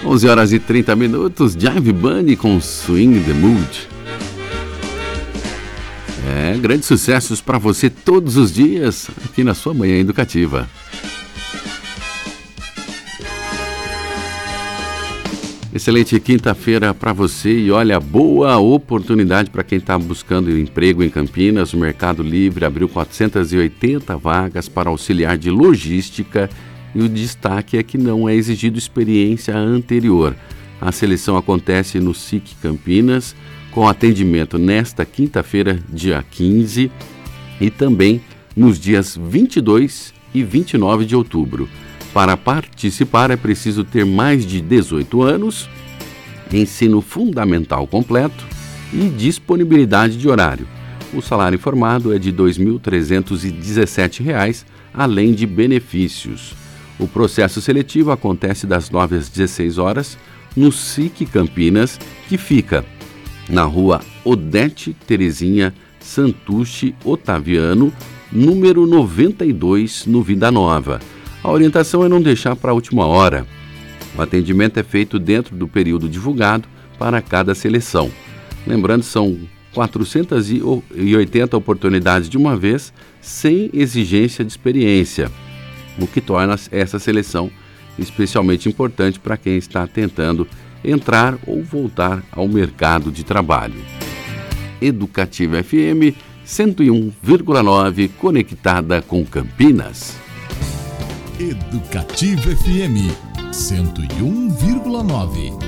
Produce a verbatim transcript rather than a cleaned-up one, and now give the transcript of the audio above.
onze horas e trinta minutos, Jive Bunny com Swing the Mood. É, grandes sucessos para você todos os dias aqui na sua Manhã Educativa. Excelente quinta-feira para você e olha, boa oportunidade para quem está buscando emprego em Campinas. O Mercado Livre abriu quatrocentas e oitenta vagas para auxiliar de logística e o destaque é que não é exigido experiência anterior. A seleção acontece no S I C Campinas, com atendimento nesta quinta-feira, dia quinze, e também nos dias vinte e dois e vinte e nove de outubro. Para participar é preciso ter mais de dezoito anos, ensino fundamental completo e disponibilidade de horário. O salário informado é de dois mil trezentos e dezessete reais, além de benefícios. O processo seletivo acontece das nove às dezesseis horas no S I C Campinas, que fica na rua Odete Terezinha Santucci Otaviano, número noventa e dois, no Vida Nova. A orientação é não deixar para a última hora. O atendimento é feito dentro do período divulgado para cada seleção. Lembrando, são quatrocentas e oitenta oportunidades de uma vez, sem exigência de experiência, o que torna essa seleção especialmente importante para quem está tentando entrar ou voltar ao mercado de trabalho. Educativa F M cento e um vírgula nove, conectada com Campinas. Educativa F M cento e um vírgula nove.